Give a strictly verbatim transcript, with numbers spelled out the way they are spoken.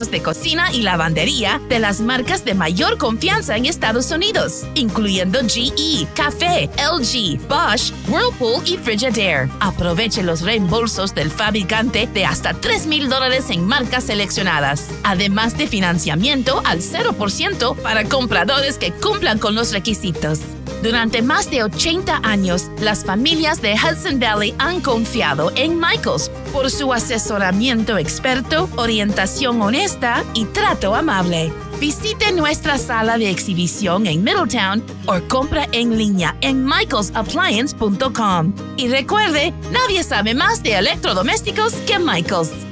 productos de cocina y lavandería de las marcas de mayor confianza en Estados Unidos, incluyendo G E, Café, L G, Bosch, Whirlpool y Frigidaire. Aproveche los reembolsos del fabricante de hasta tres mil dólares en marcas seleccionadas, además de financiamiento al cero por ciento para compradores que cumplan con los requisitos. Durante más de ochenta años, las familias de Hudson Valley han confiado en Michaels por su asesoramiento experto, orientación honesta y trato amable. Visite nuestra sala de exhibición en Middletown o compra en línea en michaels appliance punto com. Y recuerde, nadie sabe más de electrodomésticos que Michaels.